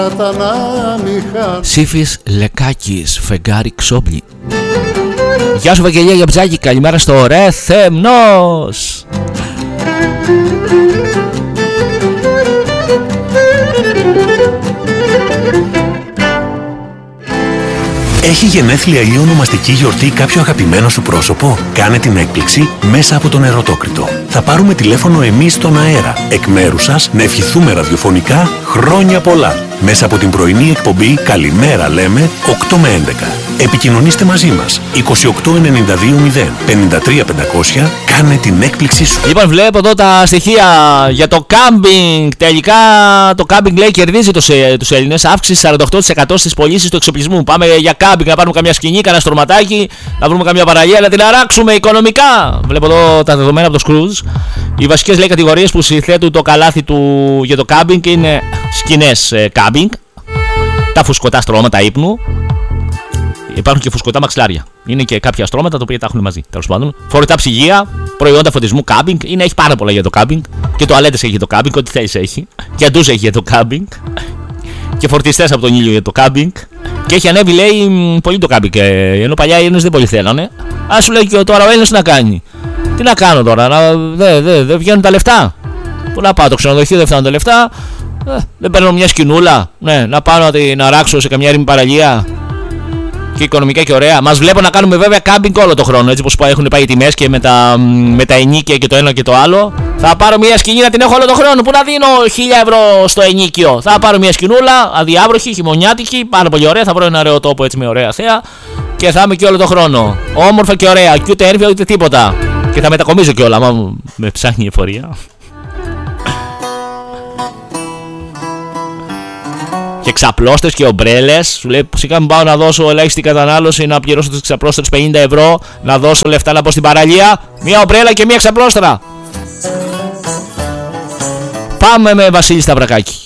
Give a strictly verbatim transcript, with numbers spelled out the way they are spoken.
Σύφης Λεκάκης, φεγγάρι Ξόμπλη. Γεια σου Βαγγελία Γιαμπτζάκη, καλημέρα στο ρε Θεμνός. Έχει γενέθλια ή ονομαστική γιορτή κάποιο αγαπημένο σου πρόσωπο? Κάνε την έκπληξη μέσα από τον Ερωτόκριτο. Θα πάρουμε τηλέφωνο εμείς στον αέρα, εκ μέρους σας, να ευχηθούμε ραδιοφωνικά χρόνια πολλά. Μέσα από την πρωινή εκπομπή «Καλημέρα λέμε» οκτώ με έντεκα. Επικοινωνήστε μαζί μας είκοσι οκτώ ενενήντα δύο μηδέν πενήντα τρία πεντακόσια. Κάνε την έκπληξή σου. Λοιπόν, βλέπω εδώ τα στοιχεία για το κάμπινγκ. Τελικά το κάμπινγκ λέει κερδίζει τους Έλληνες. Αύξηση σαράντα οκτώ τοις εκατό στις πωλήσεις του εξοπλισμού. Πάμε για κάμπινγκ, να πάρουμε καμιά σκηνή, κανένα στρωματάκι, να βρούμε καμιά παραλία, να την αράξουμε οικονομικά. Βλέπω εδώ τα δεδομένα από το Scrooge. Οι βασικές λέει κατηγορίες που συνθέτουν το καλάθι του για το κάμπινγκ είναι σκηνές κάμπινγκ, τα φουσκωτά στρώματα ύπνου. Υπάρχουν και φουσκωτά μαξιλάρια. Είναι και κάποια στρώματα τα οποία τα έχουν μαζί. Τέλος πάντων, φορητά ψυγεία, προϊόντα φωτισμού κάμπινγκ. Είναι, έχει πάρα πολλά για το κάμπινγκ. Και τουαλέτες έχει για το κάμπινγκ, ό,τι θέλεις έχει. Και αντούς έχει για το κάμπινγκ. Και φορτιστές από τον ήλιο για το κάμπινγκ. Και έχει ανέβει, λέει, πολύ το κάμπινγκ. Ενώ παλιά οι Έλληνες δεν πολύ θέλανε. Α σου λέει και τώρα ο Έλληνας τι να κάνει. Τι να κάνω τώρα, δεν δε, δε βγαίνουν τα λεφτά. Πού να πάω, το ξενοδοχείο δεν φτάνουν τα λεφτά. Ε, δεν παίρνω μια σκηνούλα. Ναι, να πάω να την αράξω σε καμιά ρήμη παραλία. Και οικονομικά και ωραία. Μας βλέπω να κάνουμε βέβαια κάμπινγκ όλο το χρόνο. Έτσι όπως έχουν πάει οι τιμές και με τα, με τα ενίκια και το ένα και το άλλο. Θα πάρω μια σκηνή να την έχω όλο το χρόνο. Πού να δίνω χίλια ευρώ στο ενίκιο. Θα πάρω μια σκηνούλα, αδιάβροχη, χειμωνιάτικη, πάρα πολύ ωραία. Θα βρω ένα ωραίο τόπο έτσι με ωραία θέα. Και θα είμαι και όλο το χρόνο. Όμορφα και ωραία. Και ούτε έρβια ούτε τίποτα. Και θα μετακομίζω και όλα. Μα με ψάχνει η εφορία. Και ξαπλώστες και ομπρέλες. Σου λέει σιγά μην πάω να δώσω ελάχιστη κατανάλωση, να πληρώσω τις ξαπλώστρες πενήντα ευρώ, να δώσω λεφτά να πω στην παραλία. Μία ομπρέλα και μία ξαπλώστρα. Πάμε με Βασίλη Σταυρακάκη.